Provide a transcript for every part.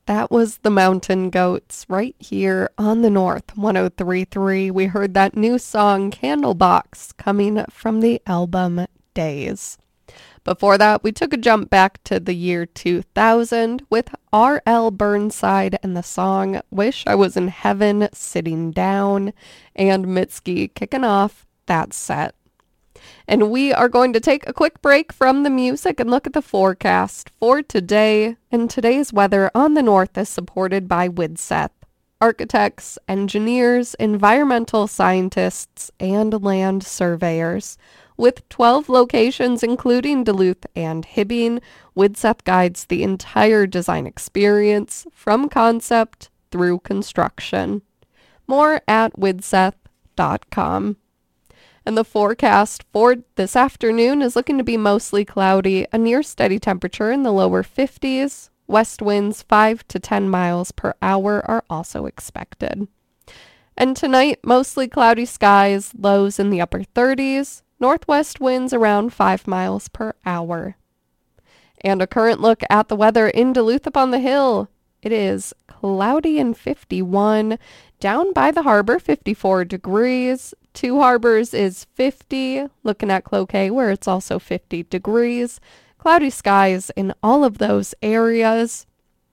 That was the Mountain Goats right here on the North 103.3. We heard that new song Candlebox coming from the album Days. Before that, we took a jump back to the year 2000 with R.L. Burnside and the song Wish I Was in Heaven Sitting Down, and Mitski kicking off that set. And we are going to take a quick break from the music and look at the forecast for today. And today's weather on the north is supported by Widseth, architects, engineers, environmental scientists, and land surveyors. With 12 locations, including Duluth and Hibbing, Widseth guides the entire design experience from concept through construction. More at widseth.com. And the forecast for this afternoon is looking to be mostly cloudy, a near steady temperature in the lower 50s. West winds 5 to 10 miles per hour are also expected. And tonight, mostly cloudy skies, lows in the upper 30s, northwest winds around 5 miles per hour. And a current look at the weather in Duluth upon the hill. It is cloudy and 51. Down by the harbor, 54 degrees. Two Harbors is 50. Looking at Cloquet, where it's also 50 degrees. Cloudy skies in all of those areas.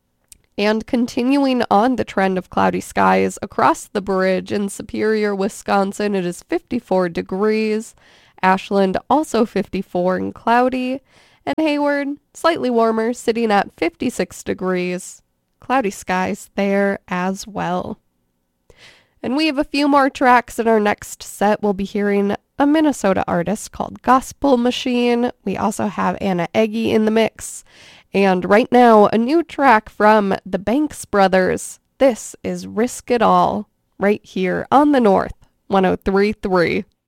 And continuing on the trend of cloudy skies across the bridge in Superior, Wisconsin, it is 54 degrees. Ashland also 54 and cloudy. And Hayward, slightly warmer, sitting at 56 degrees. Cloudy skies there as well. And we have a few more tracks in our next set. We'll be hearing a Minnesota artist called Gospel Machine. We also have Anna Eggy in the mix. And right now, a new track from the Banks Brothers. This is Risk It All, right here on the North 103.3.